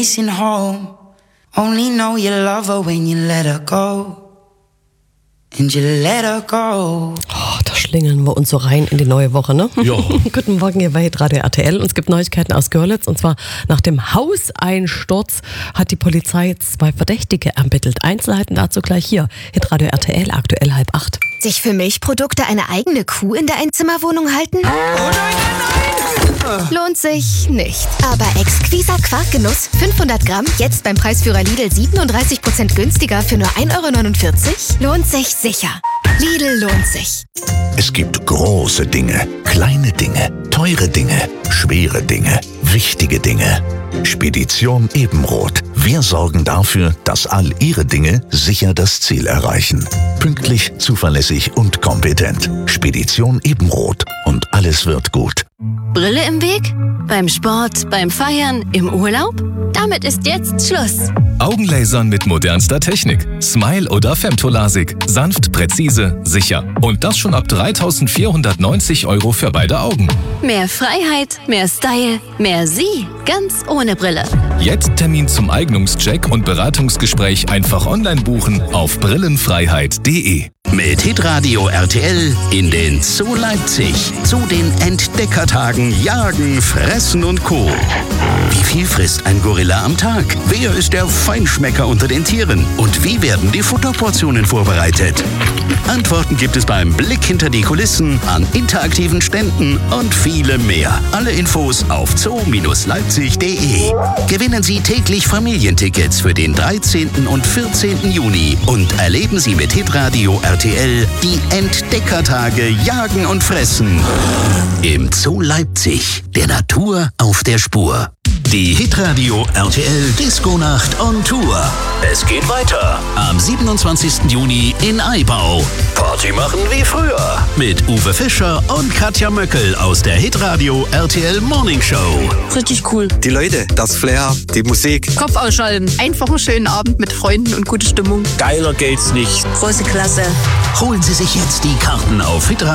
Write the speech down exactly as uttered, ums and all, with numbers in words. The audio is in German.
Missing home. Only know you love her when you let her go. And you let her go. Oh, da schlingeln wir uns so rein in die neue Woche, ne? Ja. Guten Morgen hier bei Radio R T L. Und es gibt Neuigkeiten aus Görlitz. Und zwar nach dem Hauseinsturz hat die Polizei zwei Verdächtige ermittelt. Einzelheiten dazu gleich hier. Hit Radio R T L, aktuell halb acht. Sich für Milchprodukte eine eigene Kuh in der Einzimmerwohnung halten? Oh nein, nein, nein! Lohnt sich nicht. Aber exquiser Quarkgenuss, fünfhundert Gramm, jetzt beim Preisführer Lidl siebenunddreißig Prozent günstiger für nur ein Euro neunundvierzig? Lohnt sich sicher. Lidl lohnt sich. Es gibt große Dinge, kleine Dinge, teure Dinge, schwere Dinge, wichtige Dinge. Spedition Ebenroth. Wir sorgen dafür, dass all Ihre Dinge sicher das Ziel erreichen. Pünktlich, zuverlässig und kompetent. Spedition Ebenroth. Und alles wird gut. Brille im Weg? Beim Sport, beim Feiern, im Urlaub? Damit ist jetzt Schluss. Augenlasern mit modernster Technik. Smile oder Femtolasik. Sanft, präzise, sicher. Und das schon ab dreitausendvierhundertneunzig Euro für beide Augen. Mehr Freiheit, mehr Style, mehr Sie. Ganz ohne Brille. Jetzt Termin zum Eignungscheck und Beratungsgespräch einfach online buchen auf brillenfreiheit punkt de. Mit Hitradio R T L in den Zoo Leipzig. Zu den Entdeckertagen Jagen, Fressen und Co. Wie viel frisst ein Gorilla am Tag? Wer ist der Feinschmecker unter den Tieren? Und wie werden die Futterportionen vorbereitet? Antworten gibt es beim Blick hinter die Kulissen, an interaktiven Ständen und viele mehr. Alle Infos auf zoo Leipzig punkt de. Gewinnen Sie täglich Familientickets für den dreizehnten und vierzehnten Juni und erleben Sie mit Hitradio R T L die Entdeckertage Jagen und Fressen im Zoo Leipzig, der Natur auf der Spur. Die Hitradio R T L Disco-Nacht on Tour. Es geht weiter am siebenundzwanzigsten Juni in Aibau. Party machen wie früher mit Uwe Fischer und Katja Möckel aus der Hitradio R T L Morning Show. Richtig cool. Die Leute, das Flair, die Musik. Kopf ausschalten. Einfach einen schönen Abend mit Freunden und gute Stimmung. Geiler geht's nicht. Große Klasse. Holen Sie sich jetzt die Karten auf hitradio